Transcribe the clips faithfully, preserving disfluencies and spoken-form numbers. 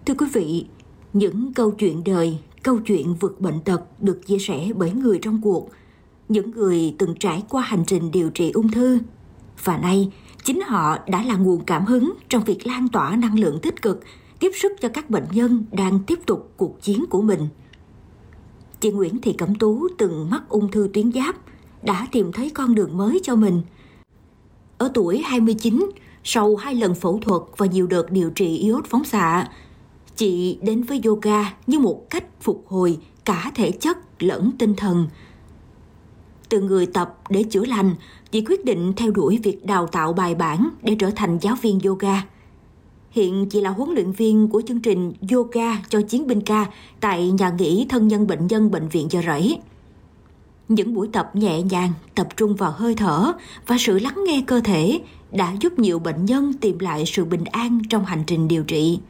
Thưa quý vị, những câu chuyện đời, câu chuyện vượt bệnh tật được chia sẻ bởi người trong cuộc, những người từng trải qua hành trình điều trị ung thư. Và nay, chính họ đã là nguồn cảm hứng trong việc lan tỏa năng lượng tích cực, tiếp sức cho các bệnh nhân đang tiếp tục cuộc chiến của mình. Chị Nguyễn Thị Cẩm Tú từng mắc ung thư tuyến giáp, đã tìm thấy con đường mới cho mình. Ở tuổi hai mươi chín, sau hai lần phẫu thuật và nhiều đợt điều trị iốt phóng xạ, chị đến với yoga như một cách phục hồi cả thể chất lẫn tinh thần. Từ người tập để chữa lành, chị quyết định theo đuổi việc đào tạo bài bản để trở thành giáo viên yoga. Hiện chị là huấn luyện viên của chương trình yoga cho chiến binh ca tại nhà nghỉ thân nhân bệnh nhân Bệnh viện Chợ Rẫy. Những buổi tập nhẹ nhàng, tập trung vào hơi thở và sự lắng nghe cơ thể đã giúp nhiều bệnh nhân tìm lại sự bình an trong hành trình điều trị.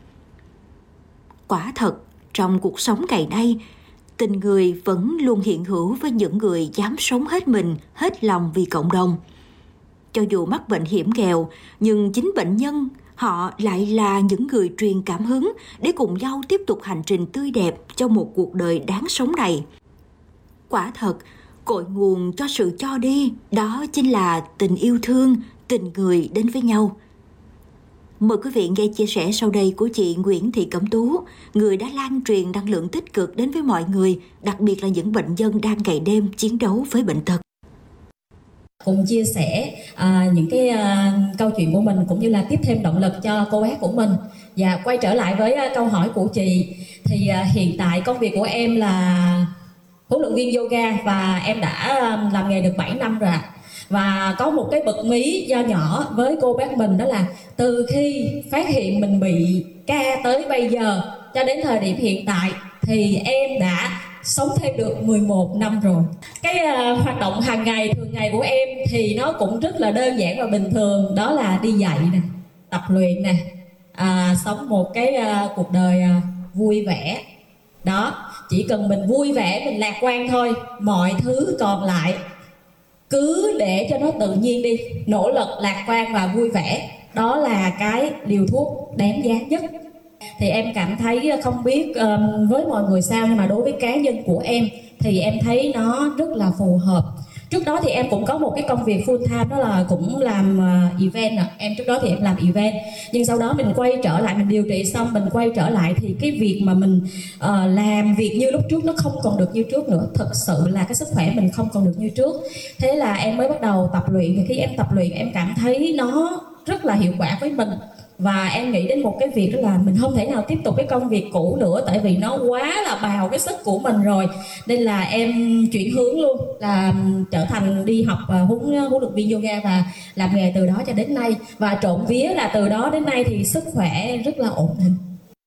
Quả thật, trong cuộc sống ngày nay, tình người vẫn luôn hiện hữu với những người dám sống hết mình, hết lòng vì cộng đồng. Cho dù mắc bệnh hiểm nghèo, nhưng chính bệnh nhân, họ lại là những người truyền cảm hứng để cùng nhau tiếp tục hành trình tươi đẹp cho một cuộc đời đáng sống này. Quả thật, cội nguồn cho sự cho đi, đó chính là tình yêu thương, tình người đến với nhau. Mời quý vị nghe chia sẻ sau đây của chị Nguyễn Thị Cẩm Tú, người đã lan truyền năng lượng tích cực đến với mọi người, đặc biệt là những bệnh nhân đang ngày đêm chiến đấu với bệnh tật. Cùng chia sẻ à, những cái à, câu chuyện của mình cũng như là tiếp thêm động lực cho cô bác của mình. Và quay trở lại với à, câu hỏi của chị, thì à, hiện tại công việc của em là huấn luyện viên yoga và em đã à, làm nghề được bảy năm rồi ạ. Và có một cái bật mí nho nhỏ với cô bác mình, đó là từ khi phát hiện mình bị ca tới bây giờ cho đến thời điểm hiện tại thì em đã sống thêm được mười một năm rồi. Cái uh, hoạt động hàng ngày, thường ngày của em thì nó cũng rất là đơn giản và bình thường, đó là đi dạy nè, tập luyện nè, à, sống một cái uh, cuộc đời uh, vui vẻ. Đó, chỉ cần mình vui vẻ, mình lạc quan thôi, mọi thứ còn lại cứ để cho nó tự nhiên đi. Nỗ lực, lạc quan và vui vẻ, đó là cái liều thuốc đáng giá nhất. Thì em cảm thấy không biết um, với mọi người sao, nhưng mà đối với cá nhân của em thì em thấy nó rất là phù hợp. Trước đó thì em cũng có một cái công việc full time, đó là cũng làm uh, event à. Em trước đó thì em làm event, nhưng sau đó mình quay trở lại, mình điều trị xong mình quay trở lại thì cái việc mà mình uh, làm việc như lúc trước nó không còn được như trước nữa. Thực sự là cái sức khỏe mình không còn được như trước. Thế là em mới bắt đầu tập luyện, thì khi em tập luyện em cảm thấy nó rất là hiệu quả với mình. Và em nghĩ đến một cái việc, đó là mình không thể nào tiếp tục cái công việc cũ nữa, tại vì nó quá là bào cái sức của mình rồi. Nên là em chuyển hướng luôn, là trở thành đi học huấn huấn luyện viên yoga và làm nghề từ đó cho đến nay. Và trộm vía là từ đó đến nay thì sức khỏe rất là ổn định.